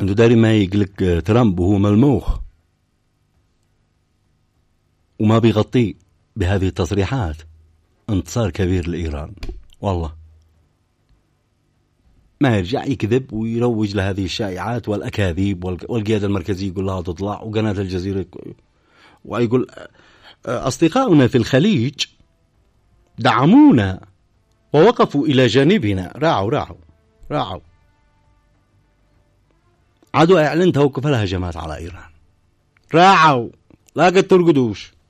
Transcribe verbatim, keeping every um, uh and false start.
عنده داري ما يقلك ترامب وهو ملموخ وما بيغطيه بهذه التصريحات انتصار كبير لإيران. والله ما يرجع يكذب ويروج لهذه الشائعات والأكاذيب، والقيادة المركزية يقول لها تطلع، وقناة الجزيرة ويقول أصدقاؤنا في الخليج دعمونا ووقفوا إلى جانبنا. راعوا راعوا راعوا عادوا إعلان توقف الهجمات على إيران. راعوا لا قد ترقدوش.